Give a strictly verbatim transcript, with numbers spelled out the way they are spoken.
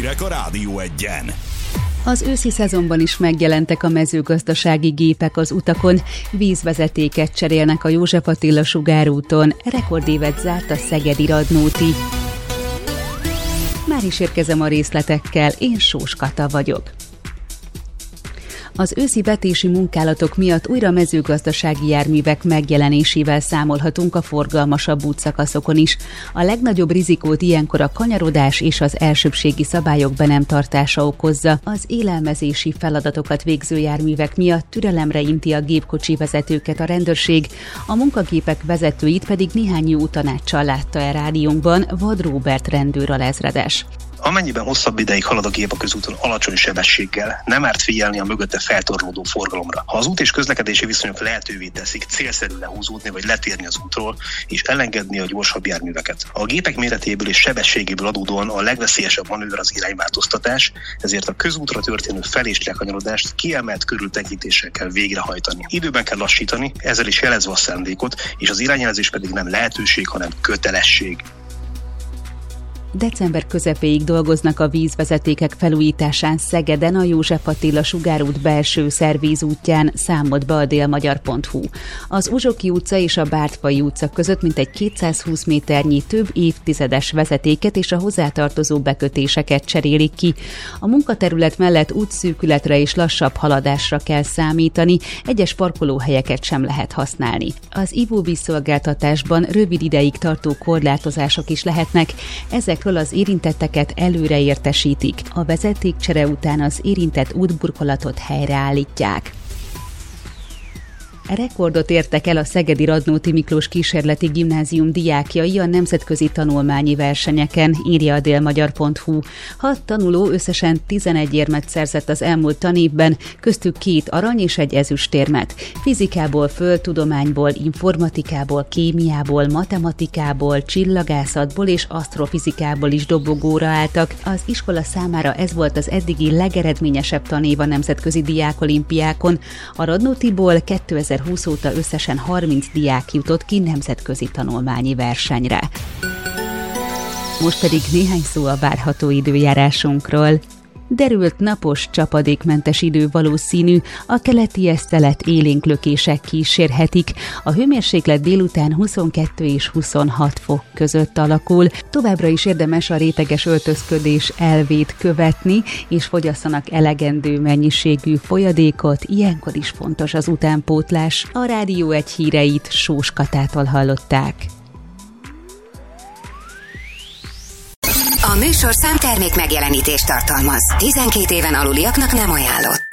hírek a Rádió Egyen. Az őszi szezonban is megjelentek a mezőgazdasági gépek az utakon, vízvezetéket cserélnek a József Attila sugárúton, rekordévet zárt a szegedi Radnóti. Már is érkezem a részletekkel, én Sós Kata vagyok. Az őszi vetési munkálatok miatt újra mezőgazdasági járművek megjelenésével számolhatunk a forgalmasabb útszakaszokon is. A legnagyobb rizikót ilyenkor a kanyarodás és az elsőbbségi szabályok be nem tartása okozza. Az élelmezési feladatokat végző járművek miatt türelemre inti a gépkocsi vezetőket a rendőrség, a munkagépek vezetőit pedig néhány jó tanáccsal látta el rádiónkban Vad Róbert rendőralezredes. Amennyiben hosszabb ideig halad a gép a közúton alacsony sebességgel, nem árt figyelni a mögötte feltorlódó forgalomra. Ha az út és közlekedési viszonyok lehetővé teszik, célszerű lehúzódni vagy letérni az útról, és elengedni a gyorsabb járműveket. A gépek méretéből és sebességéből adódóan a legveszélyesebb manőver az irányváltoztatás, ezért a közútra történő fel- és lekanyarodást kiemelt körültekintéssel kell végrehajtani. Időben kell lassítani, ezzel is jelezve a szándékot, és az irányjelzés pedig nem lehetőség, hanem kötelesség. December közepéig dolgoznak a vízvezetékek felújításán Szegeden, a József Attila sugárút belső szervízútján, számolt be a délmagyar pont hu. Az Uzsoki utca és a Bártfai utca között mintegy kétszázhúsz méternyi több évtizedes vezetéket és a hozzátartozó bekötéseket cserélik ki. A munkaterület mellett útszűkületre és lassabb haladásra kell számítani, egyes parkolóhelyeket sem lehet használni. Az ivóvízszolgáltatásban rövid ideig tartó korlátozások is lehetnek, ezek az érintetteket előre értesítik. A vezetékcsere után az érintett útburkolatot helyreállítják. Rekordot értek el a szegedi Radnóti Miklós Kísérleti Gimnázium diákjai a nemzetközi tanulmányi versenyeken, írja a délmagyar pont hu. Hat tanuló összesen tizenegy érmet szerzett az elmúlt tanévben, köztük két arany és egy ezüstérmet. Fizikából, földtudományból, informatikából, kémiából, matematikából, csillagászatból és asztrofizikából is dobogóra álltak. Az iskola számára ez volt az eddigi legeredményesebb tanév a nemzetközi diákolimpiákon. A Radnótiból kétezer-húsz óta összesen harminc diák jutott ki nemzetközi tanulmányi versenyre. Most pedig néhány szó a várható időjárásunkról. Derült napos, csapadékmentes idő valószínű, a keleti esztelet élénk lökések kísérhetik. A hőmérséklet délután huszonkettő és huszonhat fok között alakul. Továbbra is érdemes a réteges öltözködés elvét követni, és fogyasszanak elegendő mennyiségű folyadékot, ilyenkor is fontos az utánpótlás. A Rádió Egy híreit Sós Katától hallották. A műsorszám termék megjelenítést tartalmaz. tizenkét éven aluliaknak nem ajánlott.